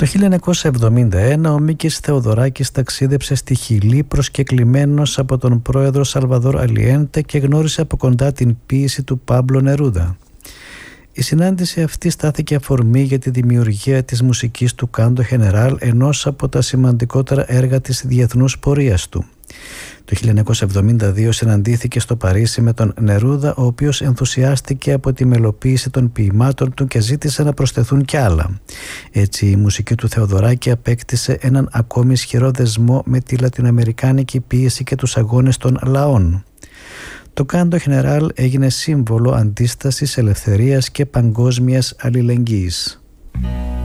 Το 1971 ο Μίκης Θεοδωράκης ταξίδεψε στη Χιλή προσκεκλημένος από τον πρόεδρο Σαλβαδόρ Αλιέντε και γνώρισε από κοντά την ποίηση του Πάμπλο Νερούδα. Η συνάντηση αυτή στάθηκε αφορμή για τη δημιουργία της μουσικής του Κάντο Γενεράλ, ενός από τα σημαντικότερα έργα της διεθνούς πορείας του. Το 1972 συναντήθηκε στο Παρίσι με τον Νερούδα, ο οποίος ενθουσιάστηκε από τη μελοποίηση των ποιημάτων του και ζήτησε να προσθεθούν κι άλλα. Έτσι η μουσική του Θεοδωράκη απέκτησε έναν ακόμη ισχυρό δεσμό με τη λατινοαμερικάνικη ποίηση και τους αγώνες των λαών. Το Κάντο Γενεράλ έγινε σύμβολο αντίστασης, ελευθερίας και παγκόσμιας αλληλεγγύης.